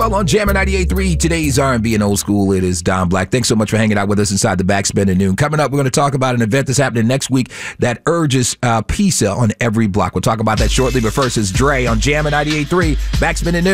Well, on Jammer 98.3, today's R&B and old school, it is Don Black. Thanks so much for hanging out with us inside the Backspin at noon. Coming up, we're going to talk about an event that's happening next week that urges peace on every block. We'll talk about that shortly, but first is Dre on Jammer 98.3, Backspin at noon.